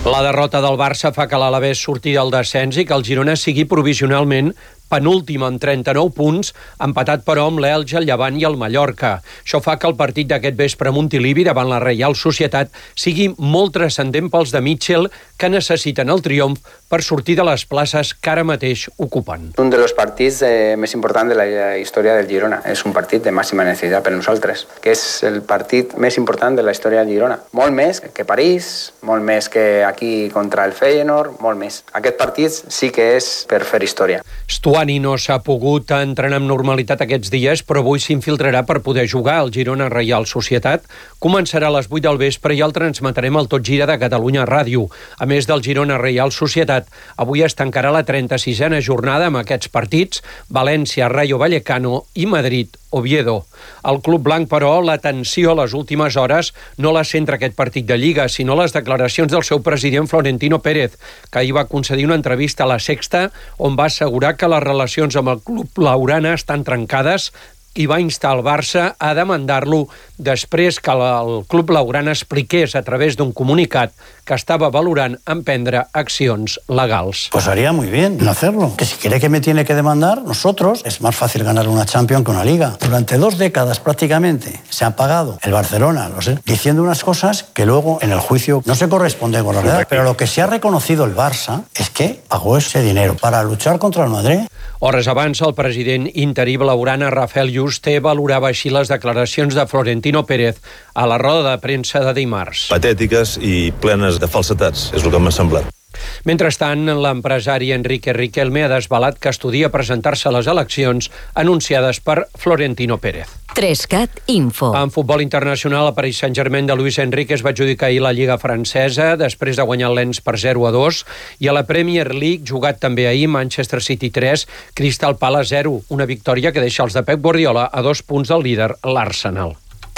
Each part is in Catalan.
La derrota del Barça fa que l'Alavés surti del descens i que el Girona sigui provisionalment penúltim amb 39 punts, empatat però amb l'Elche, el Llevant i el Mallorca. Això fa que el partit d'aquest vespre a Montilivi davant la Reial Societat sigui molt transcendent pels de Mitchell, que necessiten el triomf per sortir de les places que ara mateix ocupen. Un dels partits més importants de la història del Girona. És un partit de màxima necessitat per nosaltres, que és el partit més important de la història del Girona. Molt més que París, molt més que aquí contra el Feyenoord, molt més. Aquest partit sí que és per fer història. Stuani no s'ha pogut entrenar amb normalitat aquests dies, però avui s'infiltrarà per poder jugar al Girona Reial Societat. Començarà a les 8 del vespre i el transmetrem al Tot Gira de Catalunya Ràdio. A més del Girona Reial Societat, avui es tancarà la 36a jornada amb aquests partits: València, Rayo Vallecano i Madrid, Oviedo. El club blanc, però, l'atenció a les últimes hores no la centra aquest partit de Lliga, sinó les declaracions del seu president Florentino Pérez, que ahir va concedir una entrevista a La Sexta on va assegurar que les relacions amb el club blaugrana estan trencades i va instar el Barça a demandar-lo després que el club blaugrana expliqués a través d'un comunicat que estava valorant emprendre accions legals. Pues haría muy bien en hacerlo. Que si quiere que me tiene que demandar, nosotros, es más fácil ganar una Champions que una Liga. Durante 2 décadas prácticamente se han pagado el Barcelona, diciendo unas cosas que luego en el juicio no se corresponden con la verdad. Pero lo que se ha reconocido el Barça es que pagó ese dinero para luchar contra el Madrid. Hores abans, el president interí blaugrana Rafael Yuste valorava així les declaracions de Florentino Pérez a la roda de premsa de dimarts. Patètiques i plenes de falsetats, és el que m'ha semblat. Mentrestant, l'empresari Enrique Riquelme ha desvelat que estudia presentar-se a les eleccions anunciades per Florentino Pérez. 3CAT Info. En futbol internacional, el Paris Saint-Germain de Luis Enrique es va adjudicar ahir la Lliga francesa després de guanyar el Lens per 0-2, i a la Premier League, jugat també ahir, Manchester City 3, Crystal Palace 0, una victòria que deixa els de Pep Guardiola a 2 punts del líder, l'Arsenal.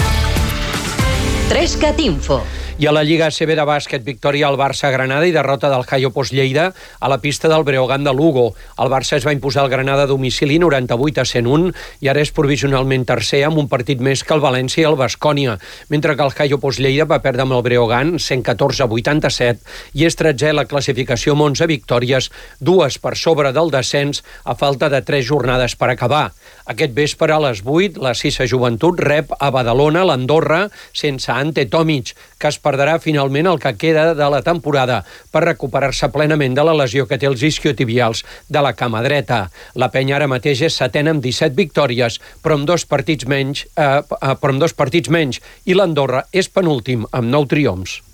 3CAT Info. I a la Lliga ACB de bàsquet, victòria al Barça a Granada i derrota del Hayo Post Lleida a la pista del Breogán de Lugo. El Barça es va imposar al Granada a domicili 98-101 i ara és provisionalment tercer amb un partit més que el València i el Baskonia, mentre que el Hayo Post Lleida va perdre amb el Breogán 114-87 i és 13è a la classificació amb 11 victòries, 2 per sobre del descens a falta de 3 jornades per acabar. Aquest vespre a les 8, la Sisa Joventut rep a Badalona l'Andorra sense Ante Tomic, que es perdrà finalment el que queda de la temporada per recuperar-se plenament de la lesió que té els isquiotibials de la cama dreta. La Penya ara mateix és 7a amb 17 victòries, però amb 2 partits menys, i l'Andorra és penúltim amb 9 triomfs.